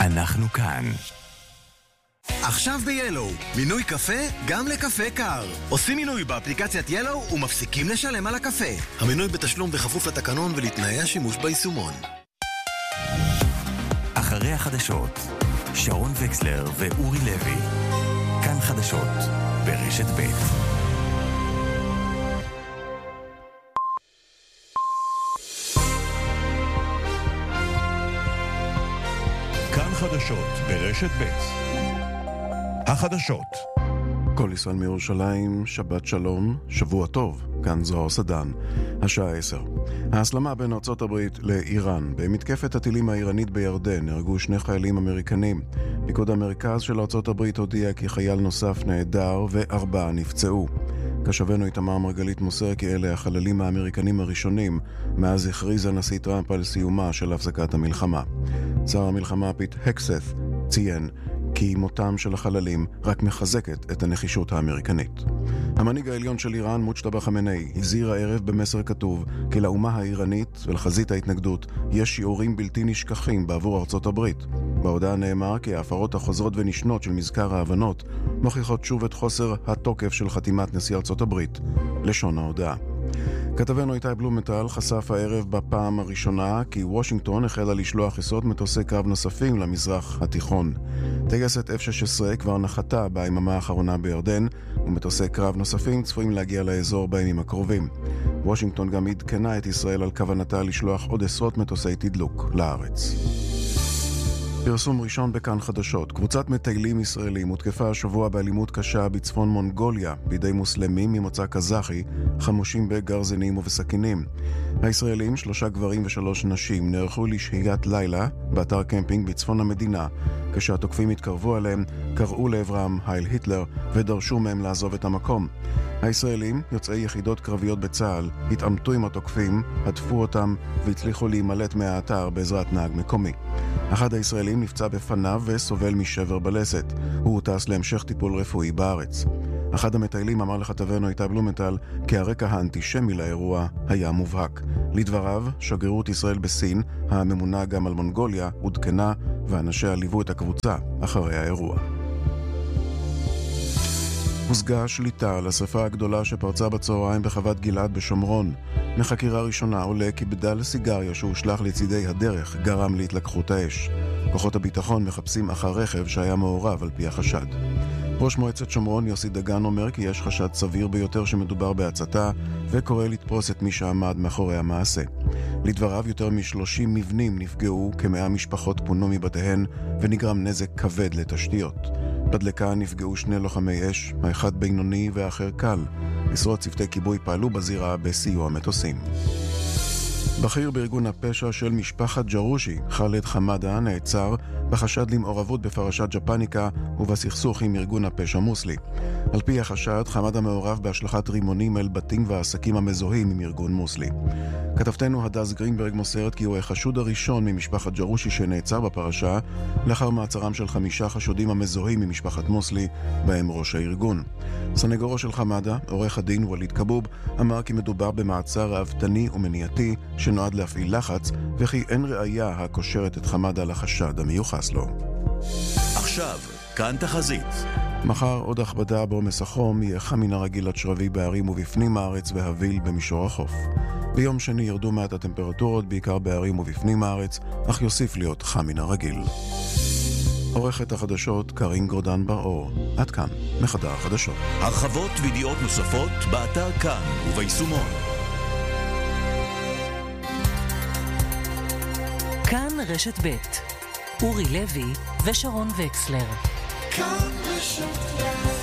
אנחנו כאן. עכשיו ב-Yellow, מינוי קפה גם לקפה קר. עושים מינוי באפליקציית Yellow ומפסיקים לשלם על הקפה. המינוי בתשלום בכפוף לתקנון ולתנאי השימוש ביישומון. אחרי החדשות, שרון וקסלר ואורי לוי. כאן חדשות, ברשת ב'. כאן חדשות, ברשת ב'. החדשות. כל ישראל מירושלים, שבת שלום, שבוע טוב, כאן זוהר סדן, השעה 10. ההסלמה בין ארצות הברית לאיראן. במתקפת הטילים האיראנית בירדן נהרגו 2 חיילים אמריקנים. פיקוד המרכז של ארצות הברית הודיע כי חייל נוסף נעדר ו4 נפצעו. כשבנו איתמר מרגלית מוסר כי אלה החללים האמריקנים הראשונים מאז הכריז הנשיא טראמפ על סיומה של הפסקת המלחמה. שר המלחמה פיט הקסת ציין כי מותם של החללים רק מחזקת את הנחישות האמריקנית. המנהיג העליון של איראן, מוג'טבא חמינאי, הזהיר הערב במסר כתוב כי לאומה האיראנית ולחזית ההתנגדות יש שיעורים בלתי נשכחים בעבור ארצות הברית. בהודעה נאמר כי ההפרות החוזרות ונשנות של מזכר ההבנות מוכיחות שוב את חוסר התוקף של חתימת נשיא ארצות הברית. לשון ההודעה. כתבנו איתי בלומנטל חשף הערב בפעם הראשונה כי וושינגטון החלה לשלוח עשרות מטוסי קרב נוספים למזרח התיכון. טייסת F-16 כבר נחתה ביממה האחרונה בירדן, ומטוסי קרב נוספים צפויים להגיע לאזור בימים הקרובים. וושינגטון גם עדכנה את ישראל על כוונתה לשלוח עוד עשרות מטוסי תדלוק לארץ. פרסום ראשון בכאן חדשות. קבוצת מטיילים ישראלים הותקפה השבוע באלימות קשה בצפון מונגוליה בידי מוסלמים ממוצא קזחי חמושים בגרזנים ובסכינים. הישראלים, 3 גברים ו3 נשים, נערכו לשהיית לילה באתר קמפינג בצפון המדינה. כשהתוקפים התקרבו עליהם, קראו לעברם הייל היטלר ודרשו מהם לעזוב את המקום. הישראלים, יוצאי יחידות קרביות בצה"ל, התעמתו עם התוקפים, הדפו אותם והצליחו להימלט מהאתר בעזרת נהג מקומי. אחד הישראלים נפצע בפניו וסובל משבר בלסת. הוא הוטס להמשך טיפול רפואי בארץ. אחד המטיילים אמר לכתבנו איתי בלומנטל כי הרקע האנטישמי לאירוע היה מובהק. לדבריו, שגרירות ישראל בסין, הממונה גם על מונגוליה, עודכנה ואנשיה ליוו את הקבוצה אחרי האירוע. הושגה שליטה על השריפה הגדולה שפרצה בצהריים בחוות גלעד בשומרון. מחקירה ראשונה עולה כי בדל סיגריה שהושלך לצידי הדרך גרם להתלקחות האש. כוחות הביטחון מחפשים אחר רכב שהיה מעורב על פי החשד. ראש מועצת שומרון יוסי דגן אומר כי יש חשד סביר ביותר שמדובר בהצתה וקורא לתפוס את מי שעמד מאחורי המעשה. לדבריו יותר מ-30 מבנים נפגעו, כ100 משפחות פונו מבתיהן ונגרם נזק כבד לתשתיות. בדלקה נפגעו 2 לוחמי אש, האחד בינוני והאחר קל. עשרות צוותי כיבוי פעלו בזירה בסיוע מטוסים. בכיר בארגון הפשע של משפחת ג'רושי, חאלד חמדה, נעצר בחשד למעורבות בפרשת ג'פניקה ובסכסוך עם ארגון הפשע מוסלי. על פי החשד, חמדה מעורב בהשלכת רימונים אל בתים והעסקים המזוהים עם ארגון מוסלי. כתבתנו הדס גרינברג מוסרת כי הוא החשוד הראשון ממשפחת ג'רושי שנעצר בפרשה, לאחר מעצרם של 5 חשודים המזוהים ממשפחת מוסלי, בהם ראש הארגון. סנגורו של חמדה, עורך הדין וליד כבוב, אמר כי מדובר במעצר ראוותני ומניעתי שנועד להפעיל לחץ, וכי אין ראיה הקושרת את חמדה לחשד המיוחס לו. עכשיו, כאן תחזית. מחר עוד הכבדה בעומס החום, יהיה חם מן הרגיל עד שרבי בערים ובפנים הארץ והביל במישור החוף. ביום שני ירדו מעט הטמפרטורות, בעיקר בערים ובפנים הארץ, אך יוסיף להיות חם מן הרגיל. עורכת החדשות קרין גורדן בר-אור. עד כאן, מחדר החדשות. הרחבות וידיעות נוספות באתר כאן וביישומון. כאן רשת ב'. אורי לוי ושרון וקסלר. כאן רשת ב'.